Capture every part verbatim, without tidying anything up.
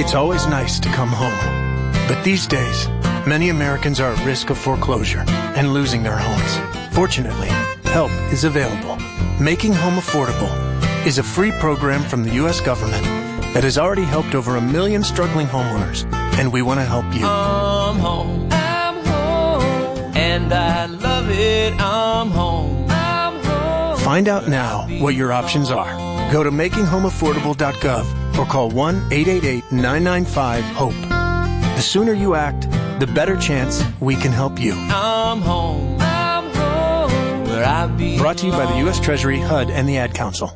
It's always nice to come home. But these days, many Americans are at risk of foreclosure and losing their homes. Fortunately, help is available. Making Home Affordable is a free program from the U S government that has already helped over a million struggling homeowners, and we want to help you. I'm home. I'm home. And I love it. I'm home. I'm home. Find out now what your options are. Go to making home affordable dot gov or call one eight eight eight, nine nine five, HOPE. The sooner you act, the better chance we can help you. I'm home. I'm home. Where I belong. Brought to you by the U S Treasury, H U D, and the Ad Council.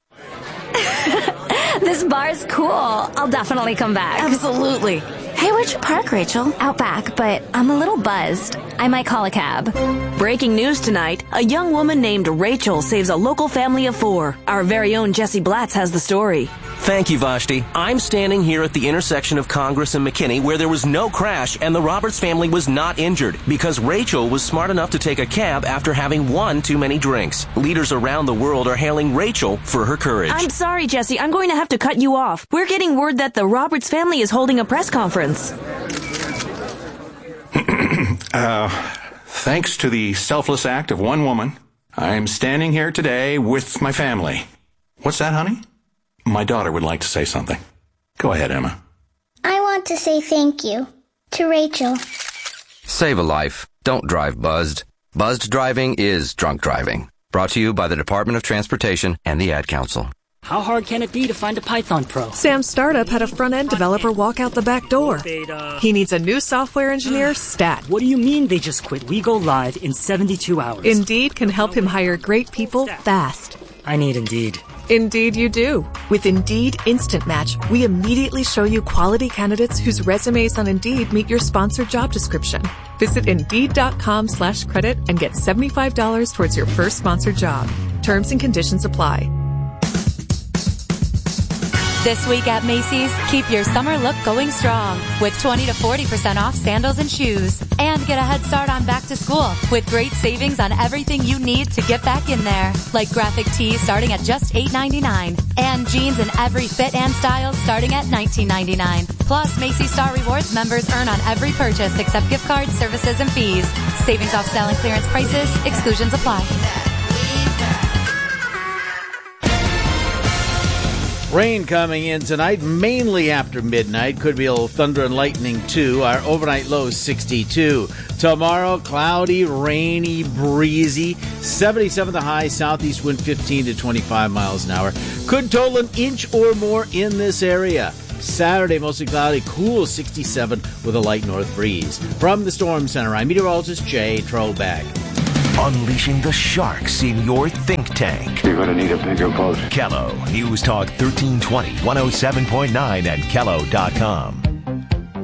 This bar's cool. I'll definitely come back. Absolutely. Hey, where'd you park, Rachel? Out back, but I'm a little buzzed. I might call a cab. Breaking news tonight. A young woman named Rachel saves a local family of four. Our very own Jesse Blatz has the story. Thank you, Vashti. I'm standing here at the intersection of Congress and McKinney where there was no crash and the Roberts family was not injured because Rachel was smart enough to take a cab after having one too many drinks. Leaders around the world are hailing Rachel for her courage. I'm sorry, Jesse. I'm going to have to cut you off. We're getting word that the Roberts family is holding a press conference. uh, thanks to the selfless act of one woman, I'm standing here today with my family. What's that, honey? My daughter would like to say something. Go ahead, Emma. I want to say thank you to Rachel. Save a life. Don't drive buzzed. Buzzed driving is drunk driving. Brought to you by the Department of Transportation and the Ad Council. How hard can it be to find a Python Pro? Sam's startup had a front-end developer walk out the back door. He needs a new software engineer, stat. What do you mean they just quit? We go live in seventy-two hours. Indeed can help him hire great people fast. I need Indeed. Indeed you do. With Indeed Instant Match, we immediately show you quality candidates whose resumes on Indeed meet your sponsored job description. Visit Indeed.com slash credit and get seventy-five dollars towards your first sponsored job. Terms and conditions apply. This week at Macy's, keep your summer look going strong with twenty to forty percent off sandals and shoes. And get a head start on back to school with great savings on everything you need to get back in there. Like graphic tees starting at just eight ninety-nine and jeans in every fit and style starting at nineteen ninety-nine. Plus, Macy's Star Rewards members earn on every purchase except gift cards, services, and fees. Savings off sale and clearance prices. Exclusions apply. Rain coming in tonight, mainly after midnight. Could be a little thunder and lightning, too. Our overnight low is sixty-two. Tomorrow, cloudy, rainy, breezy. seventy-seven the high, southeast wind fifteen to twenty-five miles an hour. Could total an inch or more in this area. Saturday, mostly cloudy, cool sixty-seven with a light north breeze. From the Storm Center, I'm meteorologist Jay Trobeck. Unleashing the sharks in your think tank. You're going to need a bigger boat. Kello, News Talk thirteen twenty, one oh seven point nine and Kello dot com.